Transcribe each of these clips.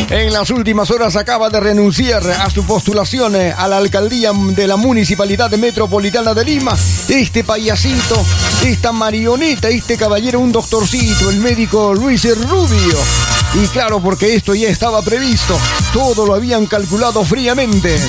En las últimas horas acaba de renunciar a su postulación a la alcaldía de la Municipalidad Metropolitana de Lima. Este payasito, esta marioneta, este caballero, un doctorcito, el médico Luis Rubio. Y claro, porque esto ya estaba previsto, todo lo habían calculado fríamente.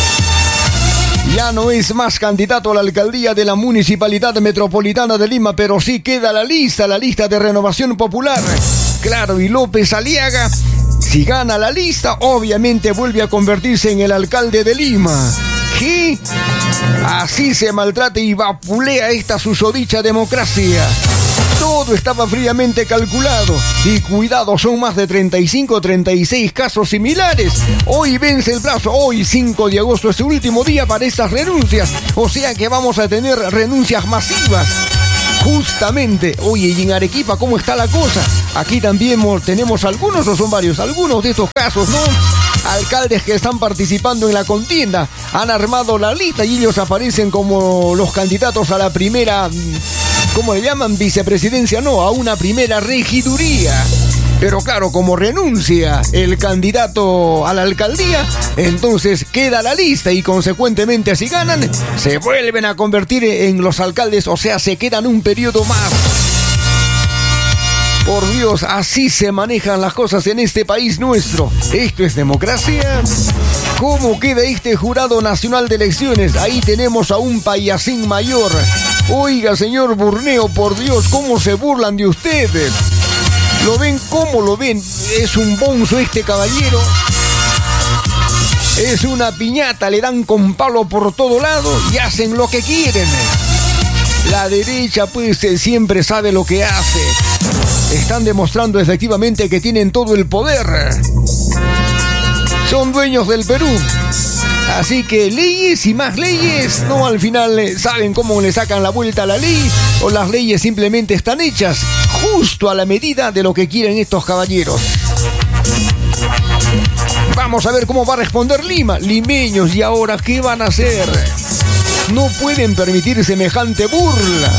Ya no es más candidato a la alcaldía de la Municipalidad Metropolitana de Lima, pero sí queda la lista de Renovación Popular. Claro, y López Aliaga, si gana la lista, obviamente vuelve a convertirse en el alcalde de Lima. ¿Qué? Así se maltrata y vapulea esta susodicha democracia. Todo estaba fríamente calculado. Y cuidado, son más de 35, 36 casos similares. Hoy vence el plazo, hoy 5 de agosto es el último día para estas renuncias. O sea que vamos a tener renuncias masivas. Justamente, oye, y en Arequipa, ¿cómo está la cosa? Aquí también tenemos algunos, o son varios, algunos de estos casos, ¿no? Alcaldes que están participando en la contienda han armado la lista y ellos aparecen como los candidatos a la primera, ¿cómo le llaman? Vicepresidencia, no, a una primera regiduría. Pero claro, como renuncia el candidato a la alcaldía, entonces queda la lista y consecuentemente si ganan, se vuelven a convertir en los alcaldes, o sea, se quedan un periodo más. Por Dios, así se manejan las cosas en este país nuestro. ¿Esto es democracia? ¿Cómo queda este Jurado Nacional de Elecciones? Ahí tenemos a un payasín mayor. Oiga, señor Burneo, por Dios, ¿cómo se burlan de ustedes? ¿Lo ven? ¿Cómo lo ven? Es un bonzo este caballero. Es una piñata, le dan con palo por todo lado y hacen lo que quieren. La derecha pues siempre sabe lo que hace. Están demostrando efectivamente que tienen todo el poder. Son dueños del Perú. Así que leyes y más leyes, no, al final saben cómo le sacan la vuelta a la ley, o las leyes simplemente están hechas justo a la medida de lo que quieren estos caballeros. Vamos a ver cómo va a responder Lima. Limeños, ¿y ahora qué van a hacer? No pueden permitir semejante burla.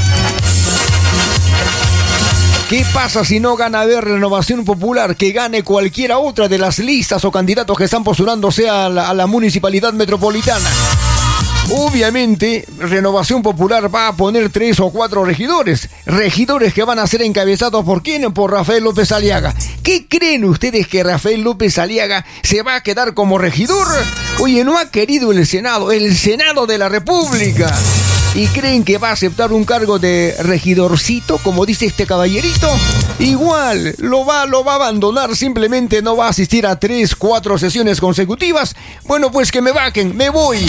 ¿Qué pasa si no gana Renovación Popular? Que gane cualquiera otra de las listas o candidatos que están postulándose a la Municipalidad Metropolitana. Obviamente, Renovación Popular va a poner 3 o 4 regidores. Regidores que van a ser encabezados ¿por quién? Por Rafael López Aliaga. ¿Qué creen ustedes que Rafael López Aliaga se va a quedar como regidor? Oye, no ha querido el Senado de la República. ¿Y creen que va a aceptar un cargo de regidorcito, como dice este caballerito? Igual, lo va a abandonar, simplemente no va a asistir a 3, 4 sesiones consecutivas. Bueno, pues que me vaquen, me voy.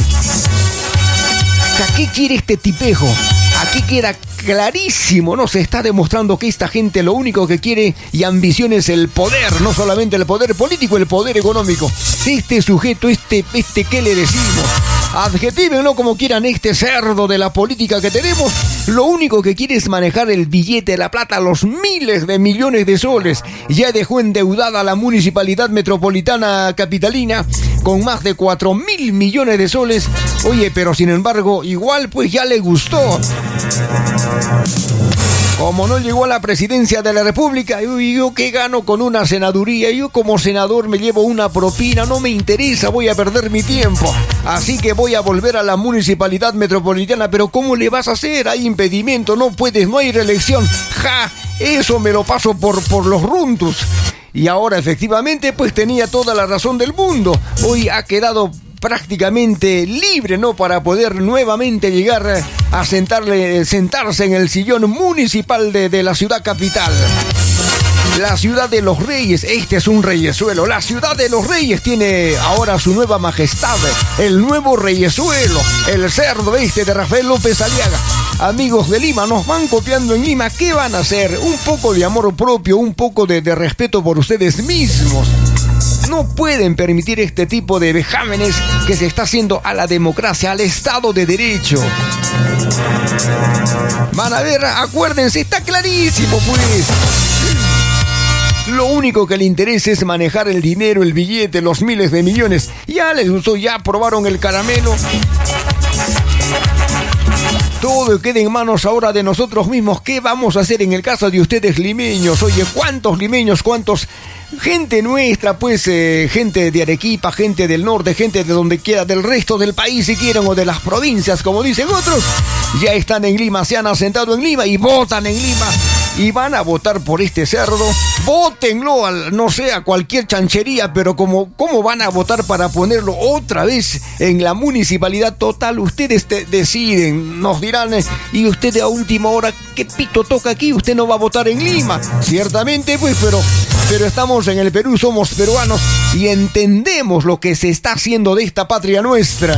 ¿Qué quiere este tipejo? Aquí queda clarísimo, ¿no? Se está demostrando que esta gente lo único que quiere y ambiciona es el poder, no solamente el poder político, el poder económico. Este sujeto, ¿qué le decimos? Adjetívenlo como quieran, este cerdo de la política que tenemos, lo único que quiere es manejar el billete, la plata, los miles de millones de soles. Ya dejó endeudada a la Municipalidad Metropolitana Capitalina con más de 4.000 millones de soles. Oye, pero sin embargo, igual pues ya le gustó. Como no llegó a la presidencia de la República, ¿yo qué gano con una senaduría? Yo como senador me llevo una propina, no me interesa, voy a perder mi tiempo. Así que voy a volver a la Municipalidad Metropolitana, pero ¿cómo le vas a hacer? Hay impedimento, no puedes, no hay reelección. ¡Ja! Eso me lo paso por los runtus. Y ahora efectivamente pues tenía toda la razón del mundo. Hoy ha quedado prácticamente libre, ¿no? Para poder nuevamente llegar a sentarse en el sillón municipal de la ciudad capital. La ciudad de los reyes, este es un reyesuelo. La ciudad de los reyes tiene ahora su nueva majestad, el nuevo reyesuelo, el cerdo de Rafael López Aliaga. Amigos de Lima, nos van copiando en Lima. ¿Qué van a hacer? Un poco de amor propio, un poco de respeto por ustedes mismos. No pueden permitir este tipo de vejámenes que se está haciendo a la democracia, al Estado de Derecho. Van a ver, acuérdense, está clarísimo pues. Lo único que le interesa es manejar el dinero, el billete, los miles de millones. Ya les gustó, ya probaron el caramelo. Todo queda en manos ahora de nosotros mismos. ¿Qué vamos a hacer en el caso de ustedes limeños? Oye, ¿cuántos limeños, cuántos gente nuestra, pues, gente de Arequipa, gente del norte, gente de donde quiera, del resto del país si quieren, o de las provincias, como dicen otros, ya están en Lima, se han asentado en Lima y votan en Lima. Y van a votar por este cerdo. Vótenlo, no sé, a cualquier chanchería, pero ¿cómo van a votar para ponerlo otra vez en la municipalidad? Total, ustedes deciden, nos dirán, y usted a última hora, ¿qué pito toca aquí? Usted no va a votar en Lima. Ciertamente, pues, pero estamos en el Perú, somos peruanos y entendemos lo que se está haciendo de esta patria nuestra.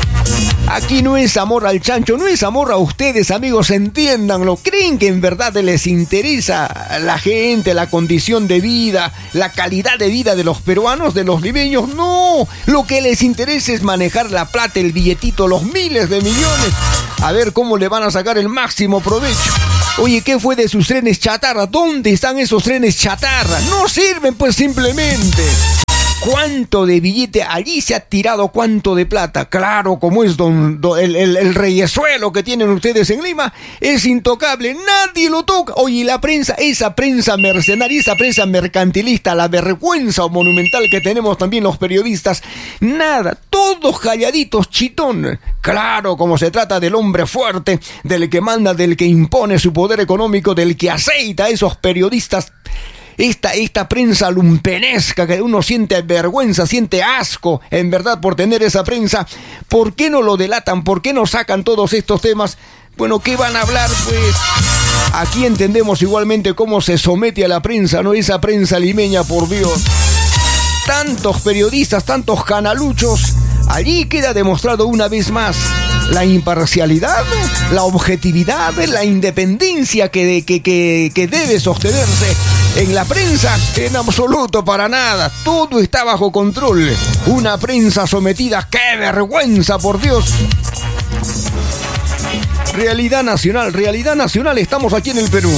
Aquí no es amor al chancho, no es amor a ustedes, amigos, entiéndanlo. ¿Creen que en verdad les interesa la gente, la condición de vida, la calidad de vida de los peruanos, de los limeños? No, lo que les interesa es manejar la plata, el billetito, los miles de millones. A ver cómo le van a sacar el máximo provecho. Oye, ¿qué fue de sus trenes chatarra? ¿Dónde están esos trenes chatarra? No sirven, pues, simplemente. ¿Cuánto de billete allí se ha tirado? ¿Cuánto de plata? Claro, como es el reyesuelo que tienen ustedes en Lima, es intocable, nadie lo toca. Oye, la prensa, esa prensa mercenaria, esa prensa mercantilista, la vergüenza monumental que tenemos también los periodistas, nada, todos calladitos, chitón. Claro, como se trata del hombre fuerte, del que manda, del que impone su poder económico, del que aceita a esos periodistas. Esta prensa lumpenesca que uno siente vergüenza, siente asco, en verdad, por tener esa prensa. ¿Por qué no lo delatan? ¿Por qué no sacan todos estos temas? Bueno, ¿qué van a hablar? Pues aquí entendemos igualmente cómo se somete a la prensa, ¿no? Esa prensa limeña, por Dios. Tantos periodistas, tantos canaluchos. Allí queda demostrado una vez más la imparcialidad, la objetividad, la independencia que debe sostenerse en la prensa. En absoluto, para nada. Todo está bajo control. Una prensa sometida. ¡Qué vergüenza, por Dios! Realidad nacional. Estamos aquí en el Perú.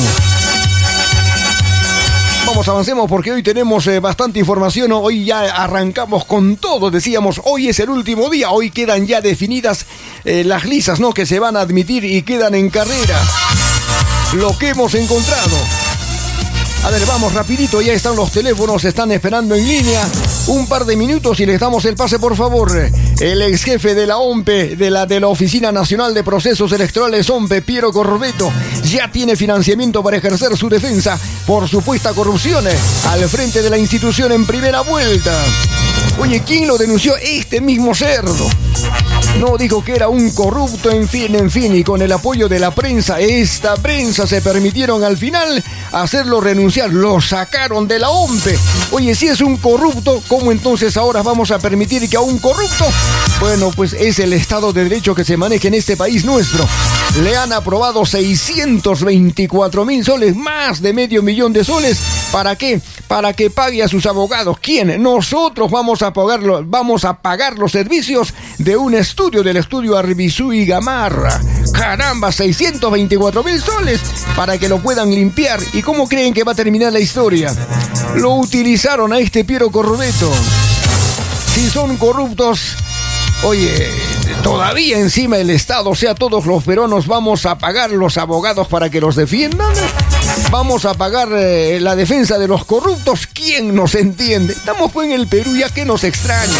Vamos, avancemos porque hoy tenemos bastante información. Hoy ya arrancamos con todo. Decíamos, hoy es el último día. Hoy quedan ya definidas las listas, ¿no?, que se van a admitir y quedan en carrera. Lo que hemos encontrado. A ver, vamos rapidito, ya están los teléfonos, están esperando en línea. Un par de minutos y les damos el pase, por favor. El ex jefe de la OMPE, de la Oficina Nacional de Procesos Electorales OMPE, Piero Corbeto, ya tiene financiamiento para ejercer su defensa por supuesta corrupción al frente de la institución en primera vuelta. Oye, ¿quién lo denunció? Este mismo cerdo. No, dijo que era un corrupto, en fin, y con el apoyo de la prensa, esta prensa se permitieron al final hacerlo renunciar, lo sacaron de la OMPE. Oye, si es un corrupto, ¿cómo entonces ahora vamos a permitir que a un corrupto? Bueno, pues es el Estado de Derecho que se maneja en este país nuestro. Le han aprobado 624,000 soles, más de $500,000 de soles. ¿Para qué? Para que pague a sus abogados. ¿Quién? Nosotros vamos a pagar los servicios de un estudio, del estudio Arbizú y Gamarra. Caramba, 624,000 soles para que lo puedan limpiar. ¿Y cómo creen que va a terminar la historia? Lo utilizaron a este Piero Corbeto. Si son corruptos, oye, todavía encima el Estado, o sea, todos los peruanos vamos a pagar los abogados para que los defiendan. Vamos a pagar la defensa de los corruptos. ¿Quién nos entiende? Estamos pues en el Perú, ya que nos extraña.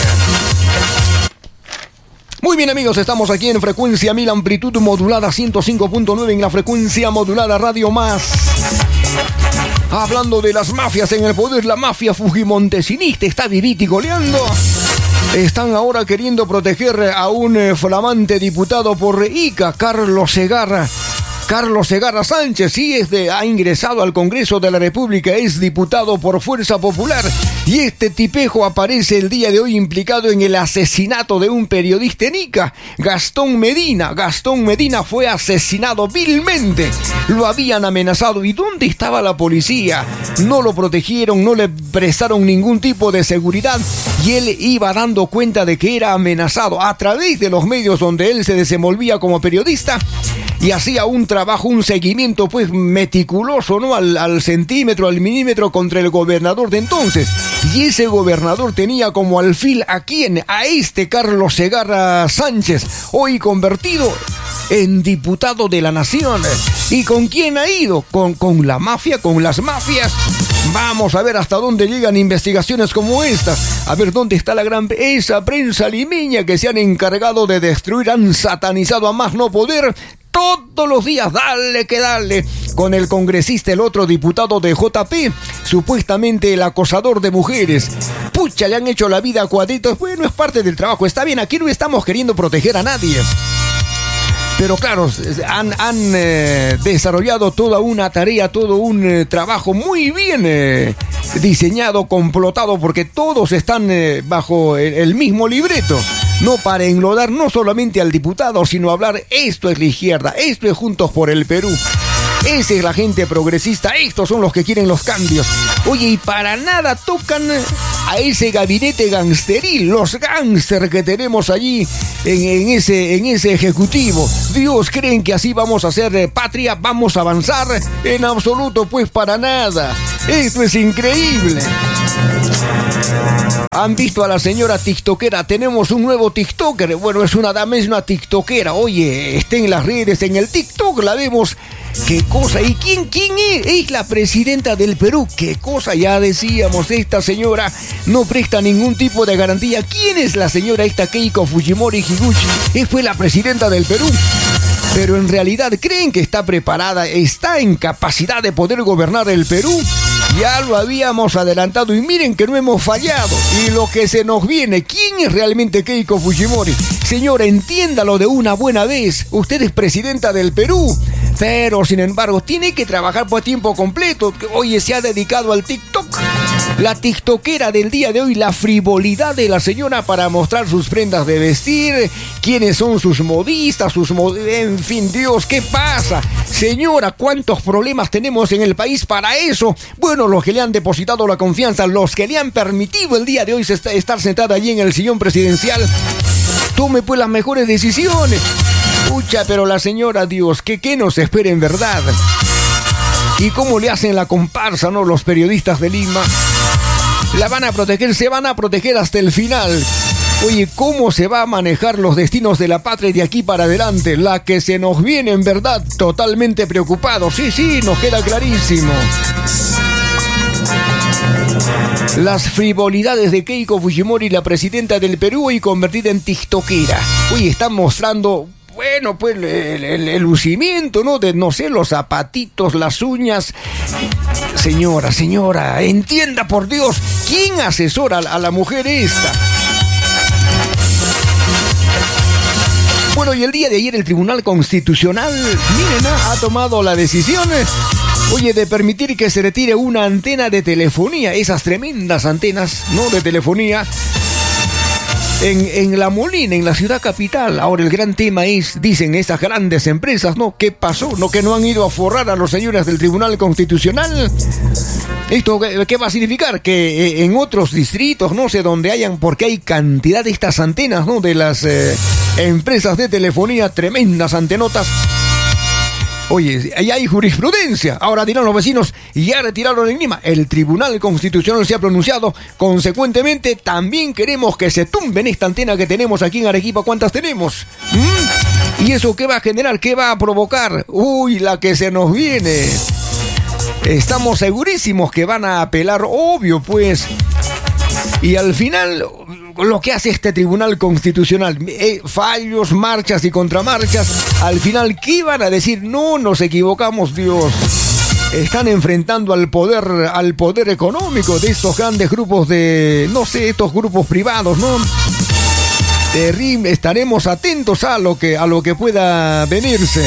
Muy bien, amigos, estamos aquí en frecuencia 1000, amplitud modulada 105.9 en la frecuencia modulada Radio Más. Hablando de las mafias en el poder, la mafia fujimontesinista está vivita y goleando. Están ahora queriendo proteger a un flamante diputado por Ica, Carlos Segarra Sánchez. Sí, ha ingresado al Congreso de la República, es diputado por Fuerza Popular. Y este tipejo aparece el día de hoy implicado en el asesinato de un periodista en Ica, Gastón Medina. Gastón Medina fue asesinado vilmente. Lo habían amenazado. ¿Y dónde estaba la policía? No lo protegieron, no le prestaron ningún tipo de seguridad. Y él iba dando cuenta de que era amenazado a través de los medios donde él se desenvolvía como periodista. Y hacía un trabajo, un seguimiento pues meticuloso, ¿no? Al centímetro, al milímetro contra el gobernador de entonces. Y ese gobernador tenía como alfil ¿a quién? A este Carlos Segarra Sánchez, hoy convertido en diputado de la nación. ¿Y con quién ha ido? Con la mafia, con las mafias. Vamos a ver hasta dónde llegan investigaciones como esta. A ver dónde está esa prensa limeña que se han encargado de destruir, han satanizado a más no poder. Todos los días, dale que dale, con el congresista, el otro diputado de JP, supuestamente el acosador de mujeres. Pucha, le han hecho la vida a cuadritos. Bueno, es parte del trabajo, está bien, aquí no estamos queriendo proteger a nadie. Pero claro, han desarrollado toda una tarea, todo un trabajo muy bien diseñado, complotado, porque todos están bajo el mismo libreto. No para enlodar no solamente al diputado, sino hablar, esto es la izquierda, esto es Juntos por el Perú. Esa es la gente progresista, estos son los que quieren los cambios. Oye, y para nada tocan a ese gabinete gangsteril, los gángster que tenemos allí en ese ejecutivo. Dios, ¿creen que así vamos a hacer patria? ¿Vamos a avanzar? En absoluto, pues para nada. Esto es increíble. ¿Han visto a la señora tiktokera? Tenemos un nuevo tiktoker. Bueno, es una dama, es una tiktokera. Oye, está en las redes, en el TikTok, la vemos. ¿Qué cosa? ¿Y quién es? Es la presidenta del Perú. ¿Qué cosa? Ya decíamos, esta señora no presta ningún tipo de garantía. ¿Quién es la señora esta Keiko Fujimori Higuchi? Fue la presidenta del Perú. Pero en realidad, ¿creen que está preparada? ¿Está en capacidad de poder gobernar el Perú? Ya lo habíamos adelantado y miren que no hemos fallado. Y lo que se nos viene, ¿quién es realmente Keiko Fujimori? Señora, entiéndalo de una buena vez. Usted es presidenta del Perú. Pero, sin embargo, tiene que trabajar por tiempo completo. Oye, se ha dedicado al TikTok. La tiktokera del día de hoy, la frivolidad de la señora para mostrar sus prendas de vestir, quiénes son sus modistas, en fin, Dios, ¿qué pasa? Señora, ¿cuántos problemas tenemos en el país para eso? Bueno, los que le han depositado la confianza, los que le han permitido el día de hoy estar sentada allí en el sillón presidencial, tome pues las mejores decisiones. Pucha, pero la señora, Dios, ¿qué nos espera en verdad? ¿Y cómo le hacen la comparsa, no? Los periodistas de Lima la van a proteger, se van a proteger hasta el final. Oye, ¿cómo se va a manejar los destinos de la patria de aquí para adelante? La que se nos viene en verdad, totalmente preocupados. Sí, nos queda clarísimo. Las frivolidades de Keiko Fujimori, la presidenta del Perú, y convertida en tiktokera. Oye, están mostrando, bueno, pues el lucimiento, ¿no? De, no sé, los zapatitos, las uñas. Señora, entienda por Dios, ¿quién asesora a la mujer esta? Bueno, y el día de ayer el Tribunal Constitucional, miren, ha tomado la decisión, oye, de permitir que se retire una antena de telefonía, esas tremendas antenas, ¿no? De telefonía, en La Molina, en la ciudad capital. Ahora el gran tema es, dicen esas grandes empresas, ¿no? ¿Qué pasó? ¿No? Que no han ido a forrar a los señores del Tribunal Constitucional. ¿Esto qué va a significar? Que en otros distritos, no sé, donde hayan, porque hay cantidad de estas antenas, ¿no? De las empresas de telefonía, tremendas antenotas. Oye, ahí hay jurisprudencia. Ahora dirán los vecinos, ya retiraron en Lima. El Tribunal Constitucional se ha pronunciado. Consecuentemente, también queremos que se tumben esta antena que tenemos aquí en Arequipa. ¿Cuántas tenemos? ¿Y eso qué va a generar? ¿Qué va a provocar? Uy, la que se nos viene. Estamos segurísimos que van a apelar, obvio, pues. Y al final, lo que hace este Tribunal Constitucional, fallos, marchas y contramarchas, al final, ¿qué van a decir? No, nos equivocamos, Dios. Están enfrentando al poder económico de estos grandes grupos de, no sé, estos grupos privados, ¿no? Terrible, estaremos atentos a lo que pueda venirse.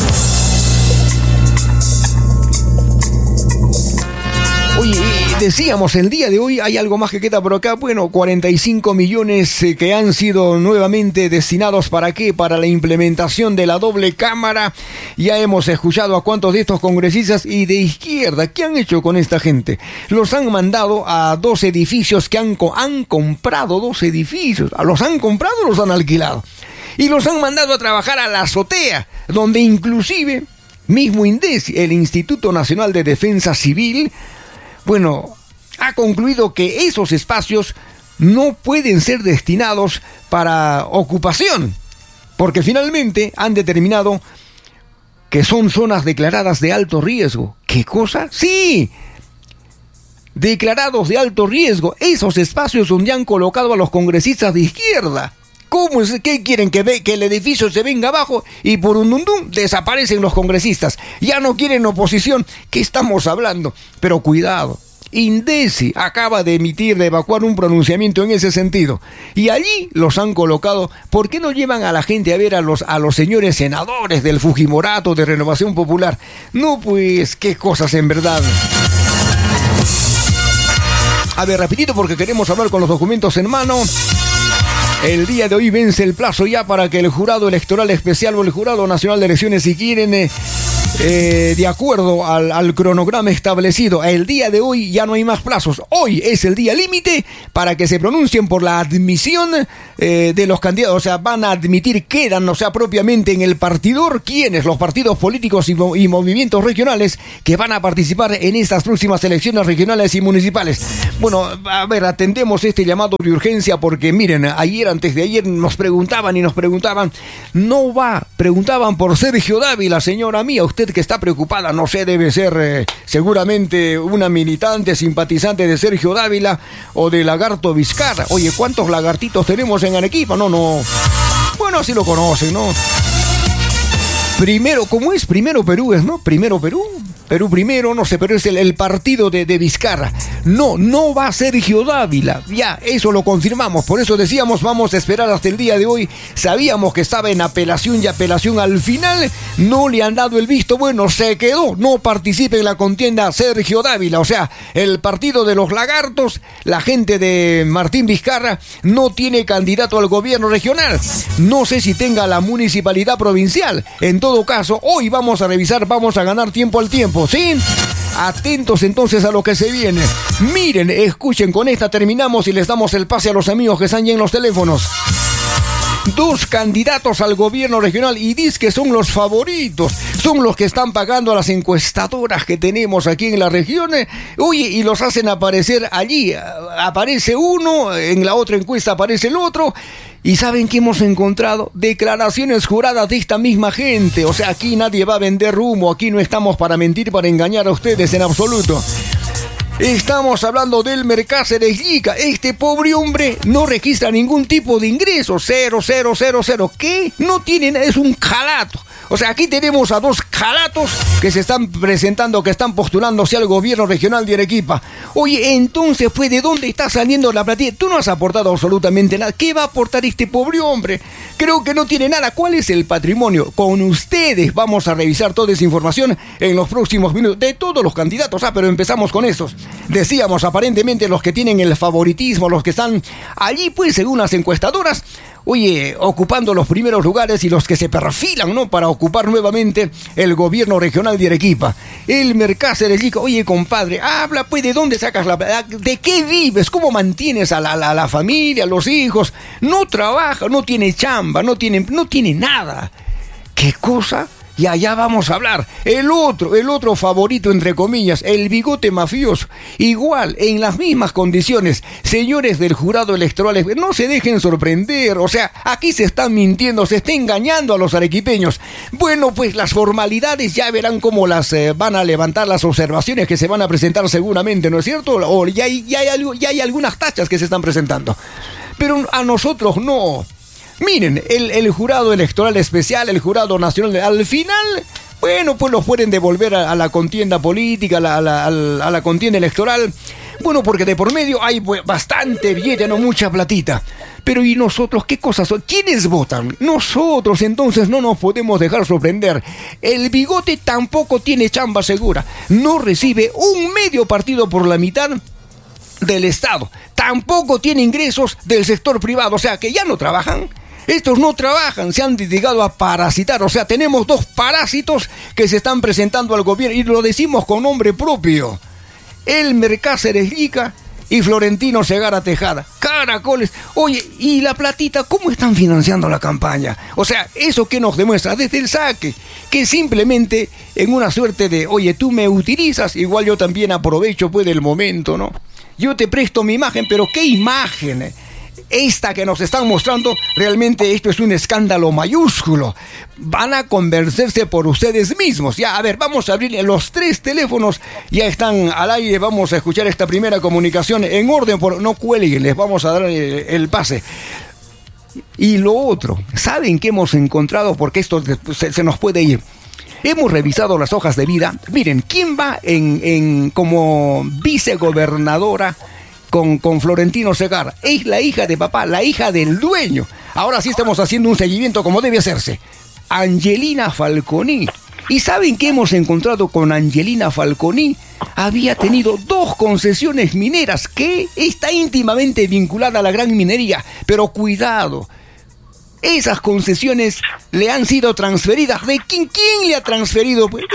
Oye, decíamos, el día de hoy hay algo más que queda por acá. Bueno, 45 millones que han sido nuevamente destinados ¿para qué? Para la implementación de la doble cámara. Ya hemos escuchado a cuántos de estos congresistas y de izquierda, ¿qué han hecho con esta gente? Los han mandado a 2 edificios que han comprado 2 edificios. ¿Los han comprado o los han alquilado? Y los han mandado a trabajar a la azotea, donde inclusive mismo INDECI, el Instituto Nacional de Defensa Civil, bueno, ha concluido que esos espacios no pueden ser destinados para ocupación, porque finalmente han determinado que son zonas declaradas de alto riesgo. ¿Qué cosa? Sí, declarados de alto riesgo, esos espacios donde han colocado a los congresistas de izquierda. ¿Cómo es? ¿Qué quieren? ¿Que el edificio se venga abajo y por un dundum desaparecen los congresistas? Ya no quieren oposición. ¿Qué estamos hablando? Pero cuidado. INDECI acaba de evacuar un pronunciamiento en ese sentido. Y allí los han colocado. ¿Por qué no llevan a la gente a ver a los señores senadores del Fujimorato, de Renovación Popular? No, pues, qué cosas en verdad. A ver, rapidito porque queremos hablar con los documentos en mano. El día de hoy vence el plazo ya para que el Jurado Electoral Especial o el Jurado Nacional de Elecciones, si quieren, de acuerdo al cronograma establecido, el día de hoy ya no hay más plazos. Hoy es el día límite para que se pronuncien por la admisión de los candidatos. O sea, van a admitir, quedan, o sea, propiamente en el partidor, quienes, los partidos políticos y movimientos regionales que van a participar en estas próximas elecciones regionales y municipales. Bueno, a ver, atendemos este llamado de urgencia porque, miren, antes de ayer nos preguntaban, preguntaban por Sergio Dávila, señora mía, usted que está preocupada, no sé, debe ser seguramente una militante, simpatizante de Sergio Dávila o de Lagarto Vizcarra. Oye, ¿cuántos lagartitos tenemos en Arequipa? No. Bueno, así lo conocen, ¿no? Primero, ¿cómo es? Primero Perú es, ¿no? Primero Perú primero, no sé, pero es el partido de Vizcarra. No va Sergio Dávila. Ya, eso lo confirmamos. Por eso decíamos, vamos a esperar hasta el día de hoy. Sabíamos que estaba en apelación y apelación al final. No le han dado el visto bueno, se quedó. No participa en la contienda Sergio Dávila. O sea, el partido de los lagartos, la gente de Martín Vizcarra, no tiene candidato al gobierno regional. No sé si tenga la municipalidad provincial. En todo caso, hoy vamos a revisar, vamos a ganar tiempo al tiempo, ¿sí? Atentos entonces a lo que se viene. Miren, escuchen, con esta terminamos y les damos el pase a los amigos que están ya en los teléfonos. 2 candidatos al gobierno regional y dice que son los favoritos, son los que están pagando a las encuestadoras que tenemos aquí en la región. Oye, y los hacen aparecer allí. Aparece uno, en la otra encuesta aparece el otro. ¿Y saben qué hemos encontrado? Declaraciones juradas de esta misma gente. O sea, aquí nadie va a vender humo, aquí no estamos para mentir, para engañar a ustedes en absoluto. Estamos hablando del Cáceres Llica. Este pobre hombre no registra ningún tipo de ingreso. 0. ¿Qué? No tiene, es un calato. O sea, aquí tenemos a 2 calatos que se están presentando, que están postulándose al gobierno regional de Arequipa. Oye, entonces, pues, ¿de dónde está saliendo la platilla? Tú no has aportado absolutamente nada. ¿Qué va a aportar este pobre hombre? Creo que no tiene nada. ¿Cuál es el patrimonio? Con ustedes vamos a revisar toda esa información en los próximos minutos de todos los candidatos. Pero empezamos con estos. Decíamos, aparentemente, los que tienen el favoritismo, los que están allí, pues, según las encuestadoras, oye, ocupando los primeros lugares y los que se perfilan, ¿no?, para ocupar nuevamente el gobierno regional de Arequipa. El Cáceres Llica. Oye, compadre, habla, pues, ¿de dónde sacas de qué vives? ¿Cómo mantienes a la familia, a los hijos? No trabaja, no tiene chamba, no tiene nada. ¿Qué cosa? Y allá vamos a hablar. El otro favorito, entre comillas, el bigote mafioso. Igual, en las mismas condiciones. Señores del jurado electoral, no se dejen sorprender. O sea, aquí se están mintiendo, se está engañando a los arequipeños. Bueno, pues las formalidades ya verán cómo las van a levantar, las observaciones que se van a presentar seguramente, ¿no es cierto? O ya hay algunas tachas que se están presentando. Pero a nosotros no. Miren, el jurado electoral especial, el jurado nacional, al final, bueno, pues los pueden devolver a la contienda política, a la contienda electoral. Bueno, porque de por medio hay bastante billete, no mucha platita. Pero ¿y nosotros qué cosas son? ¿Quiénes votan? Nosotros, entonces no nos podemos dejar sorprender. El bigote tampoco tiene chamba segura. No recibe un medio partido por la mitad del Estado. Tampoco tiene ingresos del sector privado. O sea, que ya no trabajan. Estos no trabajan, se han dedicado a parasitar. O sea, tenemos 2 parásitos que se están presentando al gobierno y lo decimos con nombre propio. El Cáceres Llica y Florentino Segarra Tejada. Caracoles. Oye, ¿y la platita cómo están financiando la campaña? O sea, ¿eso qué nos demuestra? Desde el saque, que simplemente en una suerte de, oye, tú me utilizas, igual yo también aprovecho pues del momento, ¿no? Yo te presto mi imagen, pero ¿qué imagen? esta que nos están mostrando, realmente esto es un escándalo mayúsculo. Van a convencerse por ustedes mismos. Ya, a ver, vamos a abrir los 3 teléfonos. Ya están al aire, vamos a escuchar esta primera comunicación en orden. No cuelguen, les vamos a dar el pase. Y lo otro, ¿saben qué hemos encontrado? Porque esto se nos puede ir. Hemos revisado las hojas de vida. Miren, ¿quién va como vicegobernadora con Florentino Segarra? Es la hija de papá, la hija del dueño. Ahora sí estamos haciendo un seguimiento como debe hacerse. Angelina Falconi. ¿Y saben qué hemos encontrado con Angelina Falconi? Había tenido 2 concesiones mineras, que está íntimamente vinculada a la gran minería. Pero cuidado, esas concesiones le han sido transferidas. ¿De quién le ha transferido? Pues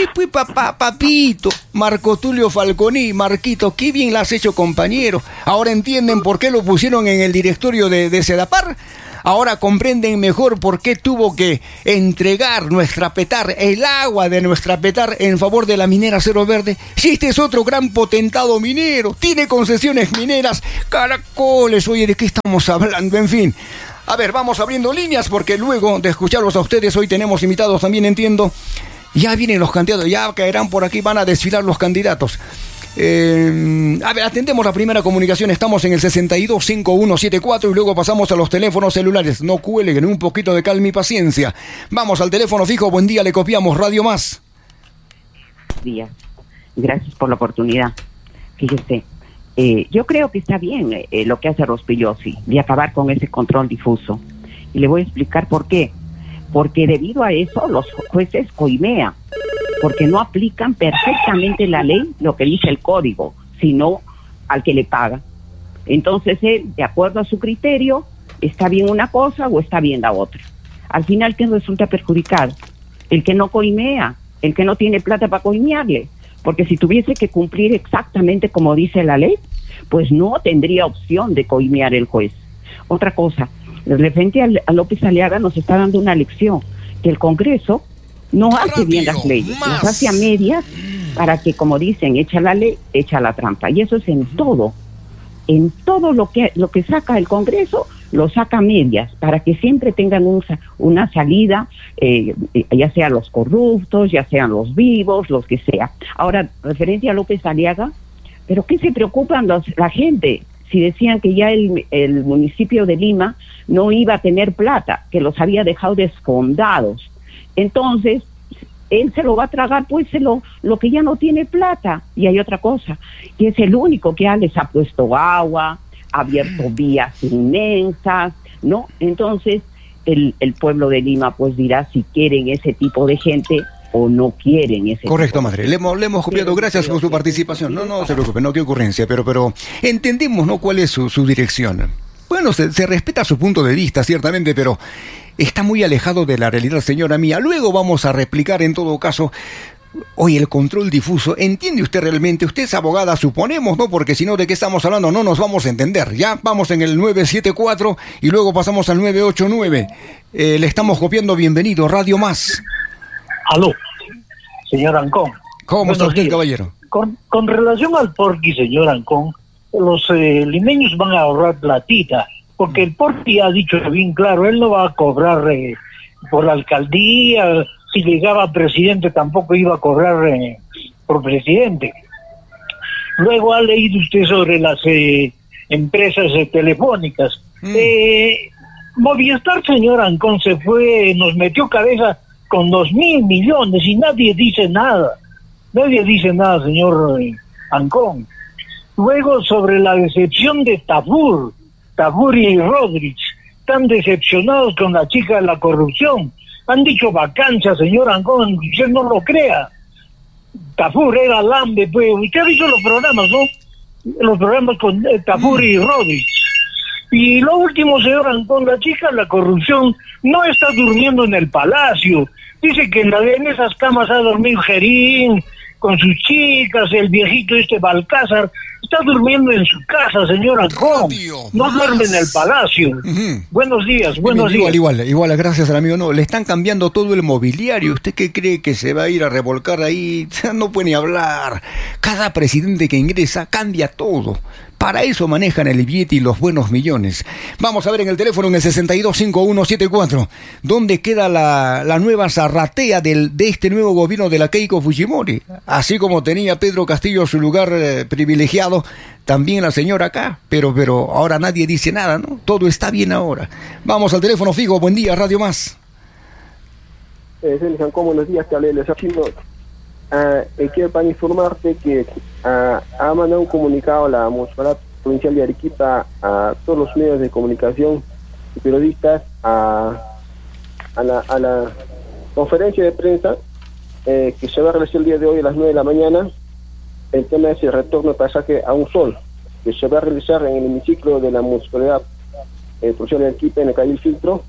papito, Marco Tulio Falconi. Marquito, qué bien la has hecho, compañero. Ahora entienden por qué lo pusieron en el directorio de Sedapar. Ahora comprenden mejor por qué tuvo que entregar nuestra Petar, el agua de nuestra Petar, en favor de la minera Cerro Verde. Si este es otro gran potentado minero, tiene concesiones mineras, caracoles, oye, ¿de qué estamos hablando? En fin. A ver, vamos abriendo líneas, porque luego de escucharlos a ustedes, hoy tenemos invitados también, entiendo. Ya vienen los candidatos, ya caerán por aquí, van a desfilar los candidatos. A ver, atendemos la primera comunicación. Estamos en el 625174 y luego pasamos a los teléfonos celulares. No cuelguen, un poquito de calma y paciencia. Vamos al teléfono fijo. Buen día, le copiamos Radio Más. Buenos días, gracias por la oportunidad. Fíjese, yo creo que está bien lo que hace Rospigliosi de acabar con ese control difuso. Y le voy a explicar por qué. Porque debido a eso los jueces coimean, porque no aplican perfectamente la ley, lo que dice el código, sino al que le paga. Entonces él, de acuerdo a su criterio, está bien una cosa o está bien la otra. Al final, ¿quién resulta perjudicado? El que no coimea, el que no tiene plata para coimearle. Porque si tuviese que cumplir exactamente como dice la ley, pues no tendría opción de coimear el juez. Otra cosa, referente a López Aliaga, nos está dando una lección, que el Congreso no hace bien las leyes, las hace a medias para que, como dicen, echa la ley, echa la trampa. Y eso es en todo lo que saca el Congreso, lo saca a medias, para que siempre tengan una salida, ya sean los corruptos, ya sean los vivos, los que sea. Ahora, referente a López Aliaga, ¿pero qué se preocupan la gente? Si decían que ya el municipio de Lima no iba a tener plata, que los había dejado desfondados. Entonces, él se lo va a tragar, pues, lo que ya no tiene plata. Y hay otra cosa, que es el único que ya les ha puesto agua, ha abierto vías inmensas, ¿no? Entonces, el pueblo de Lima, pues, dirá si quieren ese tipo de gente o no quieren ese. Correcto, madre. Le hemos copiado. Gracias por su participación. No se preocupe, no, qué ocurrencia, pero entendimos, ¿no?, cuál es su dirección. Bueno, se respeta su punto de vista, ciertamente, pero está muy alejado de la realidad, señora mía. Luego vamos a replicar, en todo caso. Oye, el control difuso, ¿entiende usted realmente? Usted es abogada, suponemos, ¿no? Porque si no, ¿de qué estamos hablando? No nos vamos a entender. Ya vamos en el 974 y luego pasamos al 989. Le estamos copiando. Bienvenido, Radio Más. Aló, señor Ancón. ¿Cómo está usted, caballero? Con relación al porqui, señor Ancón, los limeños van a ahorrar platita, porque el porqui ha dicho bien claro, él no va a cobrar por la alcaldía, si llegaba presidente tampoco iba a cobrar por presidente. Luego ha leído usted sobre las empresas telefónicas. Movistar, señor Ancón, se fue, nos metió cabeza con 2.000 millones y nadie dice nada. Nadie dice nada, señor Ancón. Luego, sobre la decepción de Tafur y Rodríguez, están decepcionados con la chica de la corrupción. Han dicho vacancia, señor Ancón, usted no lo crea. Tafur era Lambe, pues. Usted ha visto los programas, ¿no? Los programas con Tafur y Rodríguez. Y lo último, señor Ancón, la chica de la corrupción no está durmiendo en el palacio. Dice que en esas camas ha dormido Gerín con sus chicas, el viejito Balcázar. Está durmiendo en su casa, señor Ancón. No duerme en el palacio. Buenos días. Igual, gracias al amigo. No, le están cambiando todo el mobiliario. ¿Usted qué cree que se va a ir a revolcar ahí? No puede ni hablar. Cada presidente que ingresa cambia todo. Para eso manejan el billete y los buenos millones. Vamos a ver en el teléfono en el 625174. ¿Dónde queda la nueva zarratea de este nuevo gobierno de la Keiko Fujimori? Así como tenía Pedro Castillo su lugar privilegiado, también la señora acá. Pero ahora nadie dice nada, ¿no? Todo está bien ahora. Vamos al teléfono fijo. Buen día, Radio Más. Buenos días, te hablé de Chino. Quiero para informarte que ha mandado un comunicado a la Municipalidad Provincial de Arequipa, a todos los medios de comunicación y periodistas, a la conferencia de prensa que se va a realizar el día de hoy a las 9 de la mañana. El tema es el retorno de pasaje a un sol, que se va a realizar en el hemiciclo de la Municipalidad Provincial de Arequipa, en el calle El Filtro.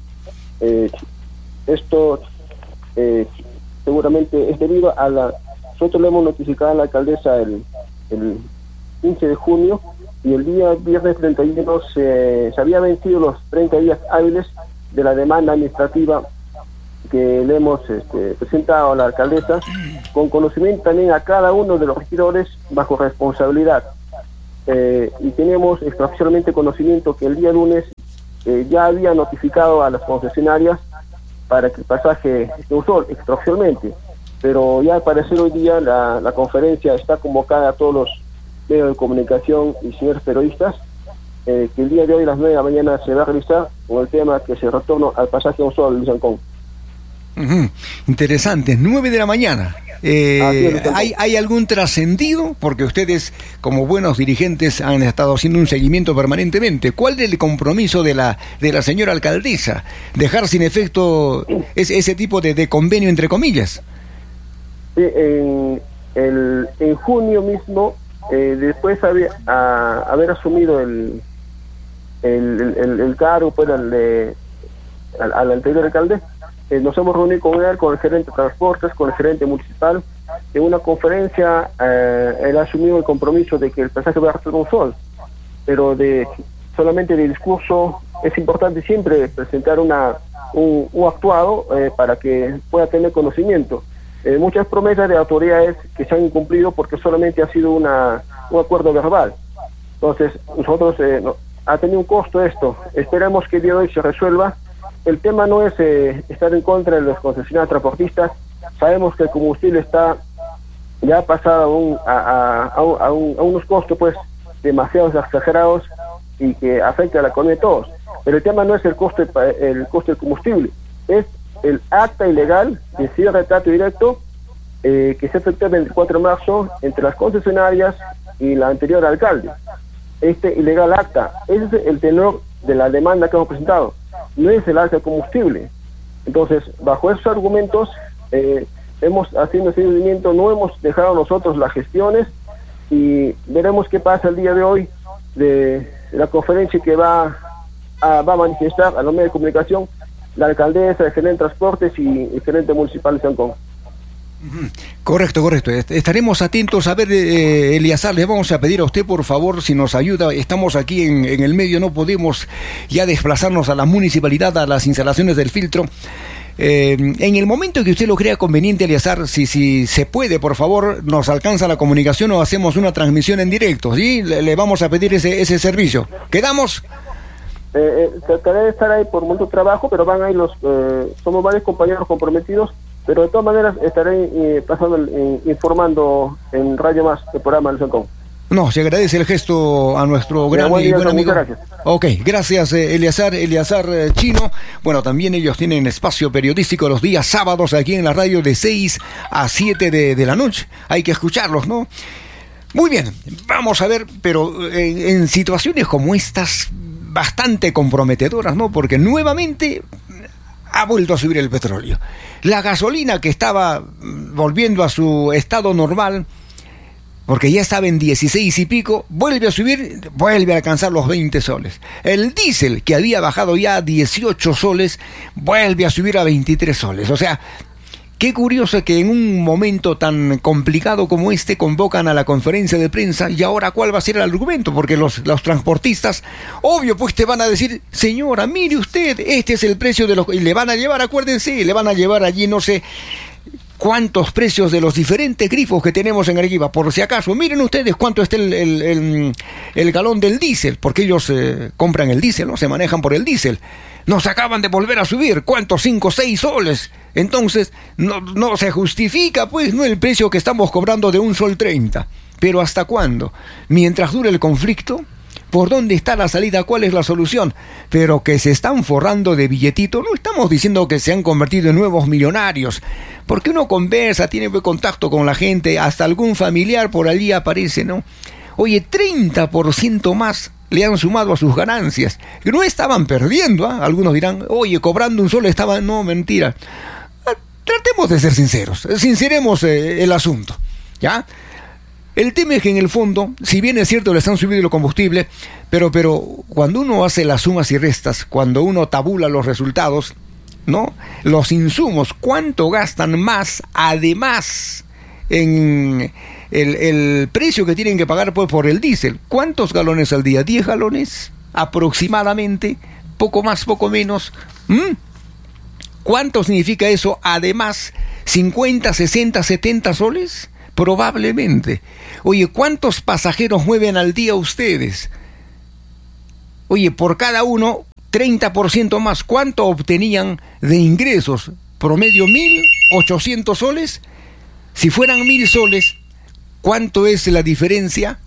Esto seguramente es debido a nosotros le hemos notificado a la alcaldesa el 15 de junio y el día viernes 31 se había vencido los 30 días hábiles de la demanda administrativa que le hemos presentado a la alcaldesa, con conocimiento también a cada uno de los regidores bajo responsabilidad. Y tenemos extraoficialmente conocimiento que el día lunes ya había notificado a las concesionarias para que el pasaje se usó extraoficialmente, pero ya al parecer hoy día la conferencia está convocada a todos los medios de comunicación y señores periodistas, que el día de hoy a las 9 de la mañana se va a realizar con el tema que se retorno al pasaje a un sol, Luis Ancón. Interesante, 9 de la mañana. ¿Hay algún trascendido? Porque ustedes, como buenos dirigentes, han estado haciendo un seguimiento permanentemente. ¿Cuál es el compromiso de la señora alcaldesa? ¿Dejar sin efecto ese tipo de convenio, entre comillas? Sí, en junio mismo, después de haber asumido el cargo pues, al anterior alcalde, nos hemos reunido con él, con el gerente de transportes, con el gerente municipal. En una conferencia él ha asumido el compromiso de que el pasaje va a retornar un sol, pero solamente de discurso es importante siempre presentar un actuado para que pueda tener conocimiento. Muchas promesas de autoridades que se han incumplido porque solamente ha sido un acuerdo verbal. Entonces nosotros ha tenido un costo esto. Esperamos que el día de hoy se resuelva. El tema no es estar en contra de los concesionarios transportistas. Sabemos que el combustible está ya pasado a unos costos pues demasiado exagerados y que afecta a la economía de todos. Pero el tema no es el costo del combustible, es el acta ilegal de cierre de trato directo que se efectuó el 24 de marzo entre las concesionarias y la anterior alcalde. Este ilegal acta, ese es el tenor de la demanda que hemos presentado, no es el alza de combustible. Entonces, bajo esos argumentos, hemos haciendo ese seguimiento, no hemos dejado nosotros las gestiones y veremos qué pasa el día de hoy de la conferencia que va a manifestar a los medios de comunicación la alcaldesa, el gerente de transportes y el gerente municipal de Sancón. Correcto. Estaremos atentos. A ver, Eliazar, le vamos a pedir a usted, por favor, si nos ayuda. Estamos aquí en el medio, no podemos ya desplazarnos a la municipalidad, a las instalaciones del filtro. En el momento que usted lo crea conveniente, Eliazar, si se puede, por favor, nos alcanza la comunicación o hacemos una transmisión en directo, ¿sí? Le vamos a pedir ese servicio. ¿Quedamos? Trataré de estar ahí por mucho trabajo, pero van ahí somos varios compañeros comprometidos, pero de todas maneras estaré informando en Radio Más, el programa del Sancón. No, se agradece el gesto a nuestro gran y buen amigo. Gracias. Ok, gracias Eliazar Chino. Bueno, también ellos tienen espacio periodístico los días sábados aquí en la radio de 6 a 7 de la noche. Hay que escucharlos, ¿no? Muy bien, vamos a ver, pero en situaciones como estas, bastante comprometedoras, ¿no? Porque nuevamente ha vuelto a subir el petróleo. La gasolina, que estaba volviendo a su estado normal, porque ya estaba en 16 y pico, vuelve a subir, vuelve a alcanzar los 20 soles. El diésel, que había bajado ya a 18 soles, vuelve a subir a 23 soles. O sea, qué curioso que en un momento tan complicado como este convocan a la conferencia de prensa, y ahora ¿cuál va a ser el argumento? Porque los transportistas, obvio, pues te van a decir, señora, mire usted, este es el precio de los... Y le van a llevar, acuérdense, le van a llevar allí, no sé, cuántos precios de los diferentes grifos que tenemos en Arequipa. Por si acaso, miren ustedes cuánto está el galón del diésel, porque ellos compran el diésel, ¿no? Se manejan por el diésel. Nos acaban de volver a subir, ¿cuántos? 5, 6 soles. Entonces, no se justifica, pues, no el precio que estamos cobrando de 1 sol 30. Pero ¿hasta cuándo? Mientras dure el conflicto, ¿por dónde está la salida? ¿Cuál es la solución? Pero que se están forrando de billetito, no estamos diciendo que se han convertido en nuevos millonarios, porque uno conversa, tiene contacto con la gente, hasta algún familiar por allí aparece, ¿no? Oye, 30% más le han sumado a sus ganancias, que no estaban perdiendo, ¿eh? Algunos dirán, oye, cobrando 1 sol estaban... No, mentira. Tratemos de ser sinceros, sinceremos el asunto, ¿ya? El tema es que en el fondo, si bien es cierto les han subido el combustible, pero cuando uno hace las sumas y restas, cuando uno tabula los resultados, ¿no? Los insumos, ¿cuánto gastan más además en el precio que tienen que pagar pues, por el diésel? ¿Cuántos galones al día? ¿10 galones? Aproximadamente, poco más, poco menos. ¿Cuánto significa eso? Además, 50, 60, 70 soles. Probablemente. Oye, ¿cuántos pasajeros mueven al día ustedes? Oye, por cada uno, 30% más. ¿Cuánto obtenían de ingresos? Promedio 1.800 soles. Si fueran 1.000 soles, ¿cuánto es la diferencia?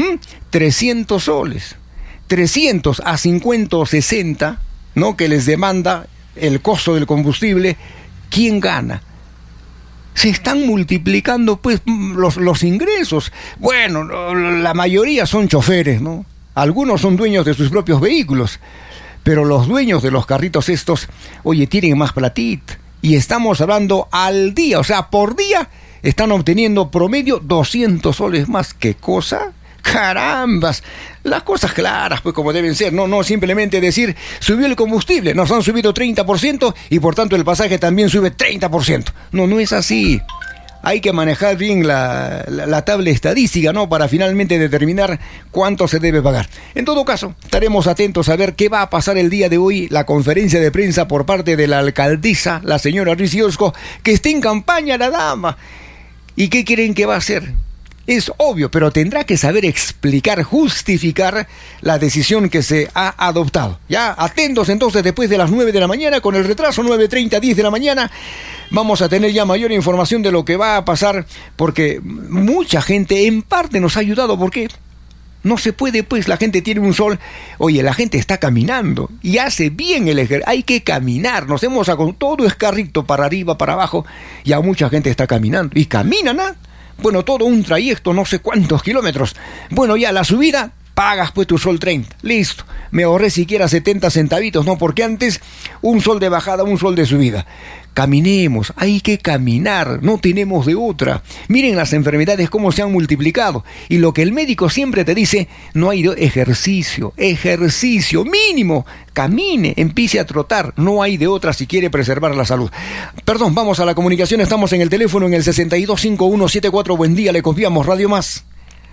300 soles. 300 a 50 o 60, ¿no? Que les demanda el costo del combustible. ¿Quién gana? Se están multiplicando pues los ingresos. Bueno, la mayoría son choferes, ¿no? Algunos son dueños de sus propios vehículos, pero los dueños de los carritos estos, oye, tienen más platita. Y estamos hablando al día, o sea, por día están obteniendo promedio 200 soles más. ¿Qué cosa? ¡Carambas! Las cosas claras, pues como deben ser, no simplemente decir, subió el combustible, nos han subido 30% y por tanto el pasaje también sube 30%. No es así. Hay que manejar bien la tabla estadística, ¿no? Para finalmente determinar cuánto se debe pagar. En todo caso, estaremos atentos a ver qué va a pasar el día de hoy, la conferencia de prensa por parte de la alcaldesa, la señora Rizzi Orozco, que está en campaña la dama. ¿Y qué creen que va a hacer? Es obvio, pero tendrá que saber explicar, justificar la decisión que se ha adoptado. Ya, atentos entonces después de las 9 de la mañana, con el retraso 9:30, 10 de la mañana, vamos a tener ya mayor información de lo que va a pasar, porque mucha gente en parte nos ha ayudado, porque no se puede, pues, la gente tiene un sol, oye, la gente está caminando, y hace bien el ejercicio, hay que caminar, todo es carrito para arriba, para abajo, ya mucha gente está caminando, y caminan, ¿ah? Bueno, todo un trayecto, no sé cuántos kilómetros. Bueno, ya la subida, pagas pues tu sol 30. Listo. Me ahorré siquiera 70 centavitos, ¿no? Porque antes, 1 sol de bajada, 1 sol de subida. Caminemos, hay que caminar, no tenemos de otra. Miren las enfermedades cómo se han multiplicado. Y lo que el médico siempre te dice, no hay ejercicio mínimo. Camine, empiece a trotar, no hay de otra si quiere preservar la salud. Perdón, vamos a la comunicación, estamos en el teléfono en el 625174. Buen día, le confiamos Radio Más.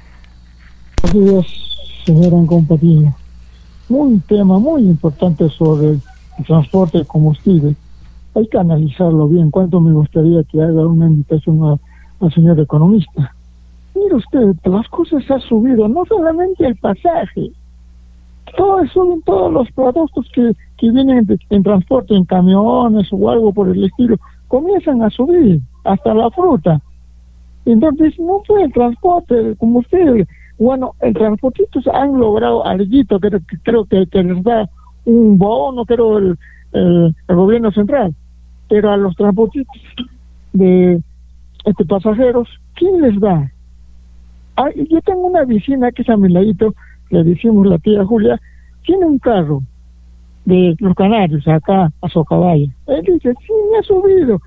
Así es, señora Incompatible. Un tema muy importante sobre el transporte de combustible. Hay que analizarlo bien. Cuánto me gustaría que haga una invitación al señor economista. Mire usted, las cosas han subido, no solamente el pasaje. Suben todos los productos que vienen en transporte, en camiones o algo por el estilo. Comienzan a subir, hasta la fruta. Entonces, no fue el transporte, el combustible. Bueno, el transportistas han logrado algo, creo que les da un bono, creo, el gobierno central. Pero a los transportistas de pasajeros, ¿quién les da? Yo tengo una vecina que es a mi ladito, le decimos la tía Julia, tiene un carro de los Canarios, acá a Socabaya. Él dice, sí, me ha subido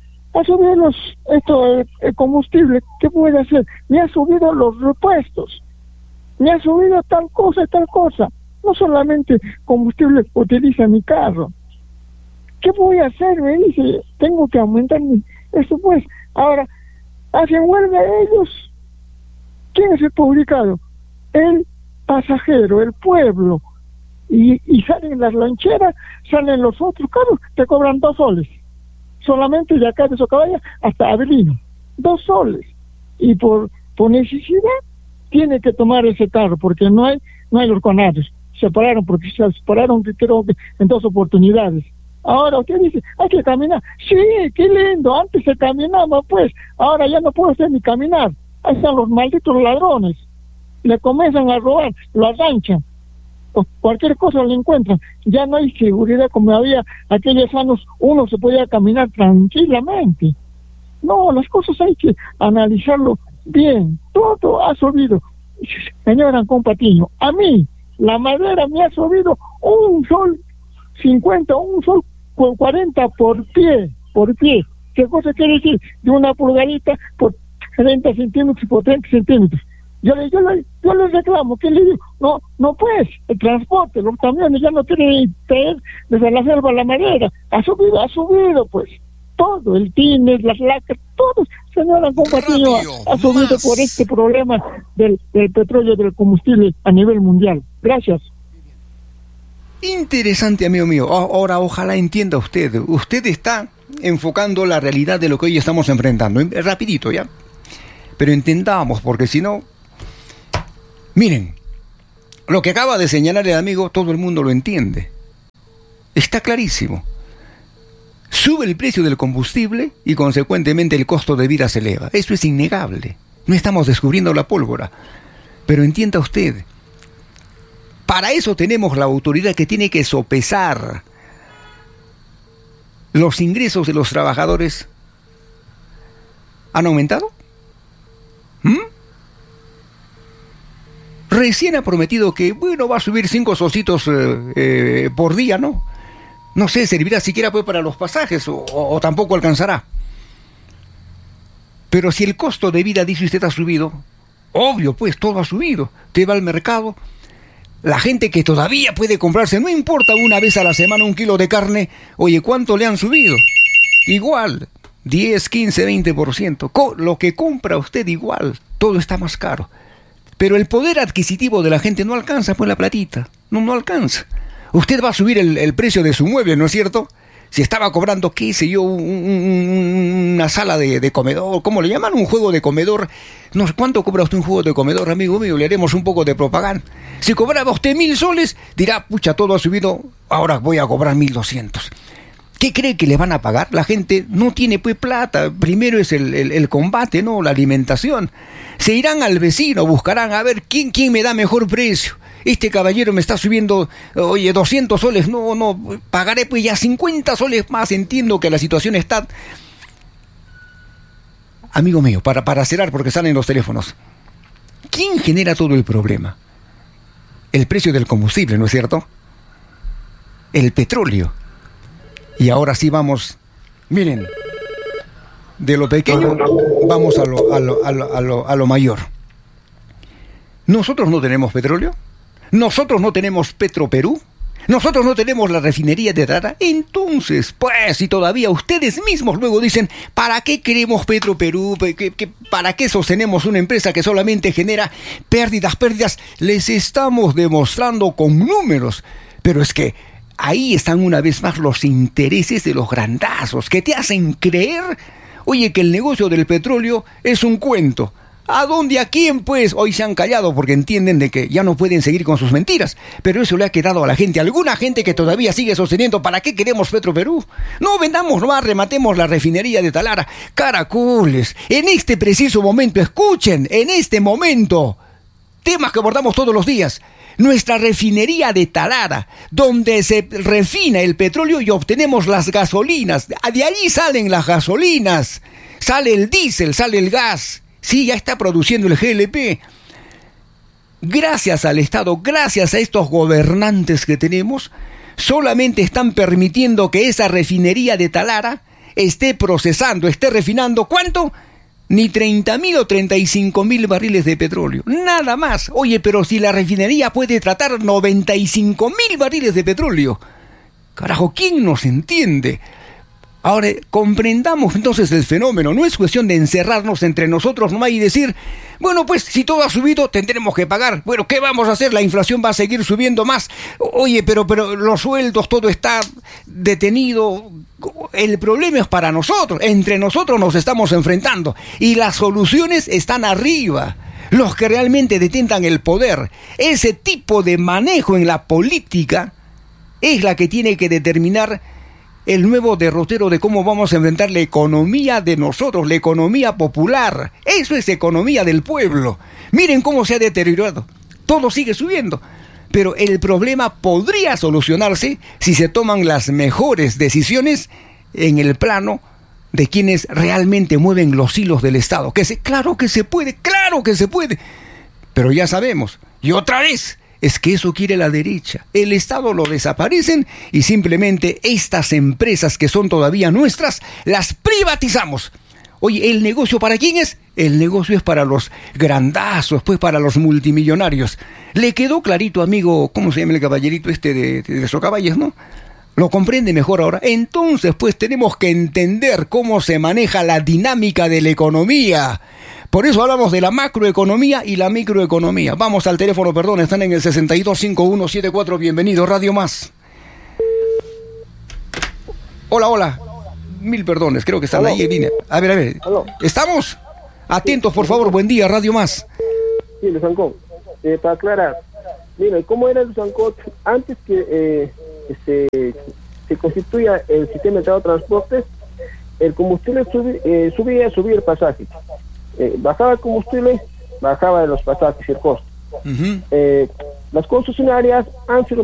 el combustible. ¿Qué puede hacer? Me ha subido los repuestos, me ha subido tal cosa. No solamente combustible utiliza mi carro. ¿Qué voy a hacer? Me dice, tengo que aumentar esto pues. Ahora, hacen huelga ellos. ¿Quién es el perjudicado? El pasajero, el pueblo. Y salen las lancheras, salen los otros carros, te cobran 2 soles. solamente de acá de Socabaya hasta Avelino, 2 soles. Y por necesidad tiene que tomar ese carro, porque no hay los conarios. Se separaron creo que en 2 oportunidades. Ahora usted dice, hay que caminar. Sí, qué lindo, antes se caminaba, pues, ahora ya no puede hacer ni caminar. Ahí están los malditos ladrones. Le comienzan a robar, lo aganchan. Cualquier cosa le encuentran. Ya no hay seguridad como había aquellos años, uno se podía caminar tranquilamente. No, las cosas hay que analizarlo bien. Todo ha subido. Señor Ancón Patiño, a mí la madera me ha subido un sol 50, un sol 40 por pie. ¿Qué cosa quiere decir? De una pulgadita por 30 centímetros y por 30 centímetros. Yo le reclamo, ¿qué le digo? No pues, el transporte, los camiones ya no tienen que ir desde la selva a la madera. Ha subido pues. Todo, el tines, las lacas, todo, señora Compañía, ha subido por este problema del petróleo, del combustible a nivel mundial. Gracias. Interesante, amigo mío. Ahora, ojalá entienda usted. Usted está enfocando la realidad de lo que hoy estamos enfrentando. Rapidito, ¿ya? Pero entendamos, porque si no... Miren, lo que acaba de señalar el amigo, todo el mundo lo entiende. Está clarísimo. Sube el precio del combustible y consecuentemente el costo de vida se eleva. Eso es innegable. No estamos descubriendo la pólvora. Pero entienda usted, para eso tenemos la autoridad que tiene que sopesar los ingresos de los trabajadores. ¿Han aumentado? Recién ha prometido que, bueno, va a subir 5 solcitos por día, ¿no? No sé, servirá siquiera pues para los pasajes o tampoco alcanzará. Pero si el costo de vida, dice usted, ha subido, obvio pues, todo ha subido. Usted va al mercado, la gente que todavía puede comprarse, no importa una vez a la semana 1 kilo de carne, oye, ¿cuánto le han subido? Igual, 10, 15, 20%. Lo que compra usted igual, todo está más caro. Pero el poder adquisitivo de la gente no alcanza pues la platita, no alcanza. Usted va a subir el precio de su mueble, ¿no es cierto? Si estaba cobrando, qué sé yo, una sala de comedor, ¿cómo le llaman? Un juego de comedor. No sé, ¿cuánto cobra usted un juego de comedor, amigo mío? Le haremos un poco de propaganda. Si cobraba usted 1.000 soles, dirá, pucha, todo ha subido, ahora voy a cobrar 1.200. ¿Qué cree que le van a pagar? La gente no tiene pues plata. Primero es el combate, ¿no? La alimentación. Se irán al vecino, buscarán a ver quién me da mejor precio. Este caballero me está subiendo, oye, 200 soles, no, pagaré pues ya 50 soles más, entiendo que la situación está... Amigo mío, para cerrar, porque salen los teléfonos, ¿quién genera todo el problema? El precio del combustible, ¿no es cierto? El petróleo. Y ahora sí vamos, miren, de lo pequeño vamos a lo mayor. Nosotros no tenemos petróleo. Nosotros no tenemos Petroperú, nosotros no tenemos la refinería de Tarara. Entonces, pues, si todavía ustedes mismos luego dicen, ¿para qué queremos Petroperú? ¿Para qué sostenemos una empresa que solamente genera pérdidas? Les estamos demostrando con números. Pero es que ahí están una vez más los intereses de los grandazos que te hacen creer, oye, que el negocio del petróleo es un cuento. ¿A dónde? ¿A quién? Pues hoy se han callado porque entienden de que ya no pueden seguir con sus mentiras. Pero eso le ha quedado a la gente. Alguna gente que todavía sigue sosteniendo, ¿para qué queremos Petroperú? No vendamos más, rematemos la refinería de Talara. Caracoles, en este preciso momento, escuchen, en este momento, temas que abordamos todos los días. Nuestra refinería de Talara, donde se refina el petróleo y obtenemos las gasolinas. De allí salen las gasolinas, sale el diésel, sale el gas. Sí, ya está produciendo el GLP. Gracias al Estado, gracias a estos gobernantes que tenemos, solamente están permitiendo que esa refinería de Talara esté procesando, esté refinando, ¿cuánto? Ni 30.000 o 35.000 barriles de petróleo. Nada más. Oye, pero si la refinería puede tratar 95.000 barriles de petróleo. Carajo, ¿quién nos entiende? Ahora, comprendamos entonces el fenómeno. No es cuestión de encerrarnos entre nosotros nomás y decir, bueno, pues si todo ha subido, tendremos que pagar. Bueno, ¿qué vamos a hacer? La inflación va a seguir subiendo más. Oye, pero los sueldos, todo está detenido. El problema es para nosotros. Entre nosotros nos estamos enfrentando. Y las soluciones están arriba. Los que realmente detentan el poder. Ese tipo de manejo en la política es la que tiene que determinar el nuevo derrotero de cómo vamos a enfrentar la economía de nosotros, la economía popular. Eso es economía del pueblo. Miren cómo se ha deteriorado. Todo sigue subiendo. Pero el problema podría solucionarse si se toman las mejores decisiones en el plano de quienes realmente mueven los hilos del Estado. Claro que se puede, claro que se puede. Pero ya sabemos, y otra vez, es que eso quiere la derecha. El Estado lo desaparecen y simplemente estas empresas que son todavía nuestras, las privatizamos. Oye, ¿el negocio para quién es? El negocio es para los grandazos, pues para los multimillonarios. ¿Le quedó clarito, amigo, cómo se llama el caballerito de Socavalles, no? ¿Lo comprende mejor ahora? Entonces, pues tenemos que entender cómo se maneja la dinámica de la economía. Por eso hablamos de la macroeconomía y la microeconomía. Vamos al teléfono, perdón, están en el 625174. Bienvenido, Radio Más. Hola. Mil perdones, creo que están ahí. Vine. A ver. Aló. ¿Estamos? Atentos, por favor. Buen día, Radio Más. Sí, Luis Ancón. Para aclarar, mira, ¿cómo era Luis Ancón antes que se constituya el sistema de transportes? El combustible subía el pasaje. Bajaba el combustible, bajaba de los pasajes y el costo. Uh-huh. Las concesionarias han sido